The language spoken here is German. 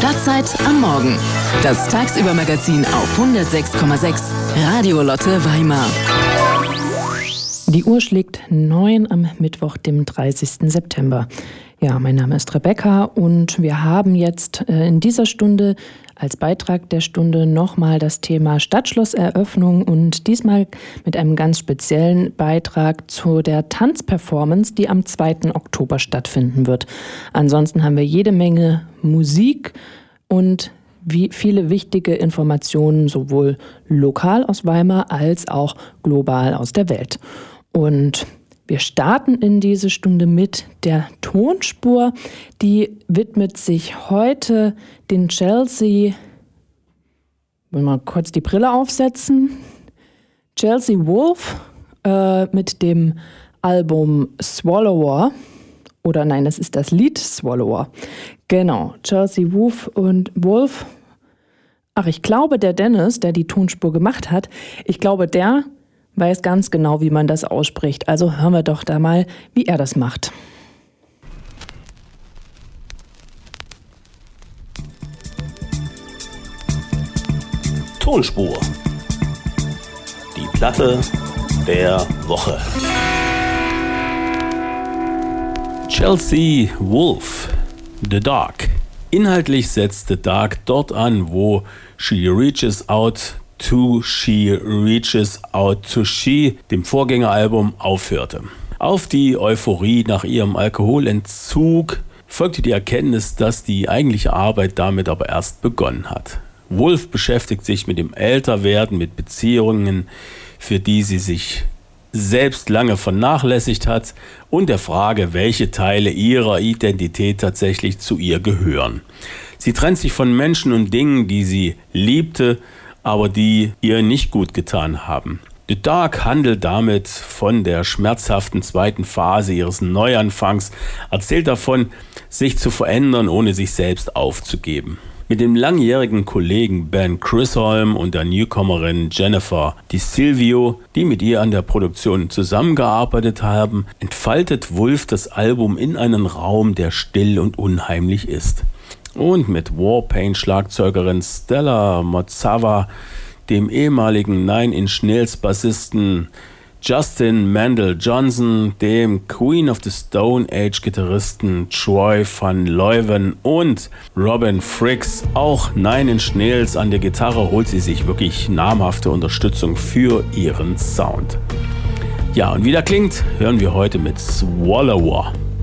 Stadtzeit am Morgen. Das Tagsüber-Magazin auf 106,6 Radio Lotte Weimar. Die Uhr schlägt 9 am Mittwoch, dem 30. September. Ja, mein Name ist Rebecca und wir haben jetzt in dieser Stunde als Beitrag der Stunde nochmal das Thema Stadtschlosseröffnung und diesmal mit einem ganz speziellen Beitrag zu der Tanzperformance, die am 2. Oktober stattfinden wird. Ansonsten haben wir jede Menge Musik und viele wichtige Informationen sowohl lokal aus Weimar als auch global aus der Welt. Und wir starten in diese Stunde mit der Tonspur. Die widmet sich heute den Chelsea, will mal kurz die Brille aufsetzen, Chelsea Wolfe mit dem Album Swallower. Oder nein, das ist das Lied Swallower. Genau, Chelsea Wolfe und Wolfe. Ach, ich glaube, der Dennis, der die Tonspur gemacht hat, ich glaube, der weiß ganz genau, wie man das ausspricht. Also hören wir doch da mal, wie er das macht. Tonspur. Die Platte der Woche. Chelsea Wolfe, The Dark. Inhaltlich setzt The Dark dort an, wo She Reaches Out to She Reaches Out to She, dem Vorgängeralbum, aufhörte. Auf die Euphorie nach ihrem Alkoholentzug folgte die Erkenntnis, dass die eigentliche Arbeit damit aber erst begonnen hat. Wolfe beschäftigt sich mit dem Älterwerden, mit Beziehungen, für die sie sich selbst lange vernachlässigt hat und der Frage, welche Teile ihrer Identität tatsächlich zu ihr gehören. Sie trennt sich von Menschen und Dingen, die sie liebte, aber die ihr nicht gut getan haben. The Dark handelt damit von der schmerzhaften zweiten Phase ihres Neuanfangs, erzählt davon, sich zu verändern, ohne sich selbst aufzugeben. Mit dem langjährigen Kollegen Ben Chisholm und der Newcomerin Jennifer Di Silvio, die mit ihr an der Produktion zusammengearbeitet haben, entfaltet Wolfe das Album in einen Raum, der still und unheimlich ist. Und mit Warpaint-Schlagzeugerin Stella Mozzawa, dem ehemaligen Nine Inch Nails Bassisten Justin Mandel Johnson, dem Queen of the Stone Age Gitarristen Troy van Leeuwen und Robin Fricks, auch Nine Inch Nails an der Gitarre, holt sie sich wirklich namhafte Unterstützung für ihren Sound. Ja, und wie der klingt, hören wir heute mit Swallower.